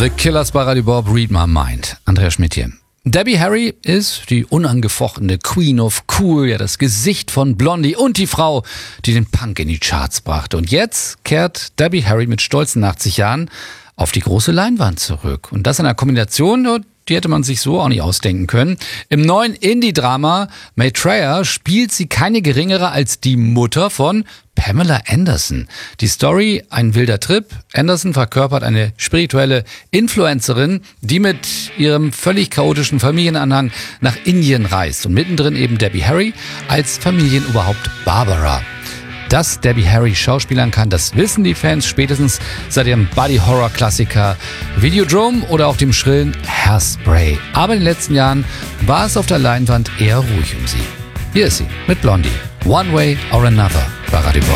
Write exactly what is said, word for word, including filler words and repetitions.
The Killers bei Radio Bob, Read My Mind. Andreas Schmidt hier. Debbie Harry ist die unangefochtene Queen of Cool, ja das Gesicht von Blondie und die Frau, die den Punk in die Charts brachte. Und jetzt kehrt Debbie Harry mit stolzen achtzig Jahren auf die große Leinwand zurück. Und das in einer Kombination, die hätte man sich so auch nicht ausdenken können. Im neuen Indie-Drama Maitreya spielt sie keine geringere als die Mutter von Pamela Anderson. Die Story, ein wilder Trip. Anderson verkörpert eine spirituelle Influencerin, die mit ihrem völlig chaotischen Familienanhang nach Indien reist. Und mittendrin eben Debbie Harry als Familienoberhaupt Barbara. Dass Debbie Harry schauspielern kann, das wissen die Fans spätestens seit ihrem Buddy-Horror-Klassiker Videodrome oder auch dem schrillen Hairspray. Aber in den letzten Jahren war es auf der Leinwand eher ruhig um sie. Hier ist sie mit Blondie. One Way or Another bei Radio Bob.